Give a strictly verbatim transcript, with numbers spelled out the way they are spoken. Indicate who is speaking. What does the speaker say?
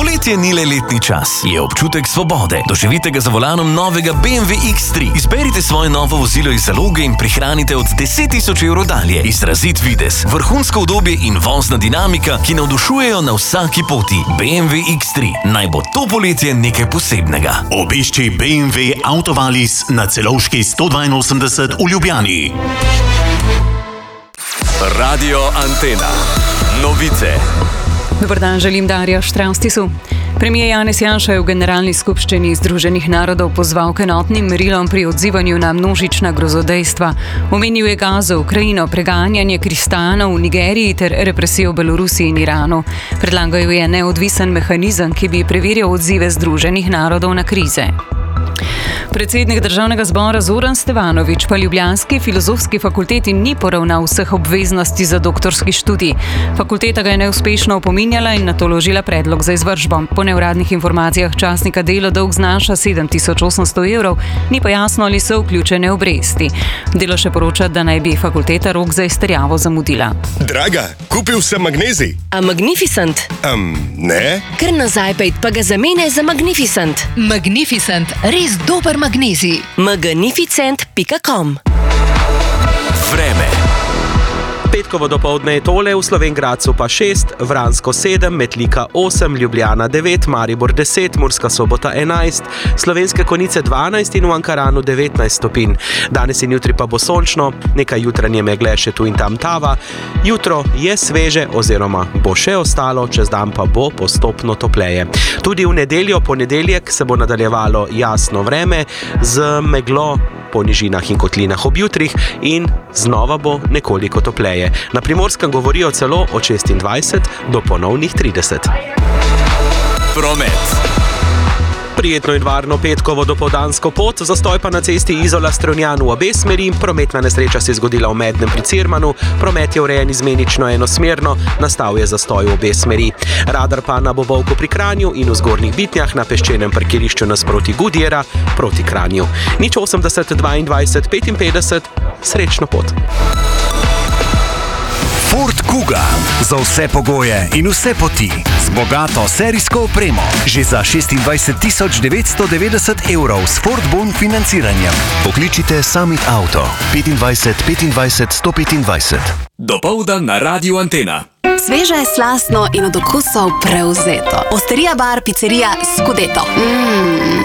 Speaker 1: Poletje ni le letni čas, je občutek svobode. Doživite ga za volanom novega B M W X tri. Izberite svoje novo vozilo iz zaloge in prihranite od deset tisoč evrov dalje. Izrazit videz, vrhunsko udobje in vozna dinamika, ki navdušujejo na vsaki poti. B M W X tri. Naj bo to poletje nekaj posebnega.
Speaker 2: Obišči B M W Autovalis na Celovški sto dvainosemdeset v Ljubljani.
Speaker 1: Radio Antena. Novice.
Speaker 3: Dobar dan, želim Darja Štravstisu. Premijer Janez Janša je v Generalni skupščini Združenih narodov pozval k enotnim merilom pri odzivanju na množična grozodejstva. Omenil je Gazo, Ukrajino, preganjanje kristijanov v Nigeriji ter represijo v Belorusiji in Iranu. Predlagal je neodvisen mehanizem, ki bi preverjal odzive Združenih narodov na krize. Predsednik Državnega zbora Zoran Stevanović pa ljubljanski filozofski fakulteti ni poravnal vseh obveznosti za doktorski študij. Fakulteta ga je neuspešno opominjala in nato vložila predlog za izvršbo. Po neuradnih informacijah časnika Delo dolg znaša sedem tisoč osemsto evrov, ni pa jasno, ali so vključene obresti. Delo še poroča, da naj bi fakulteta rok za izterjavo zamudila.
Speaker 4: Draga, kupil sem magnezij.
Speaker 5: A Magnificent?
Speaker 4: Um, ne.
Speaker 5: Kar nazaj pejt pa ga zamene za Magnificent.
Speaker 6: Magnificent, res dober magnezij.
Speaker 5: magnificent pika com.
Speaker 1: Vreme.
Speaker 7: Petkovo dopoldne je tole, v Slovenj Gradcu pa šest, Vransko sedem, Metlika osem, Ljubljana devet, Maribor deset, Murska Sobota enajst, Slovenske Konjice dvanajst in v Ankaranu devetnajst stopinj. Danes in jutri pa bo sončno, nekaj jutranje megle še tu in tam tava. Jutro je sveže oziroma bo še ostalo, čez dan pa bo postopno topleje. Tudi v nedeljo, ponedeljek se bo nadaljevalo jasno vreme z meglo po nižinah in kotlinah ob jutrih in znova bo nekoliko topleje. Na Primorskem govorijo celo od šestindvajset do ponovnih trideset.
Speaker 1: Promet.
Speaker 7: Prijetno in varno petkovo dopoldansko pot, zastoj pa na cesti Izola-Strunjan v obe smeri, prometna nesreča se je zgodila v Mednem pri Cirmanu, promet je urejen izmenično enosmerno, nastal je zastoj v obe smeri. Radar pa na Bobovku pri Kranju in v Zgornjih Bitnjah na peščenem parkirišču nasproti Goodyeara proti Kranju. Nič osemdeset dvaindvajset petinpetdeset, srečno pot.
Speaker 8: Ford Kuga. Za vse pogoje in vse poti. Z bogato serijsko opremo. Že za šestindvajset tisoč devetsto devetdeset evrov s Ford Bon financiranjem. Pokličite Summit Auto. petindvajset petindvajset sto petindvajset.
Speaker 1: Dopoldan na Radio Antena.
Speaker 9: Sveže, slastno in od okusov prevzeto. Osterija bar, pizzerija Scudetto. Mmm.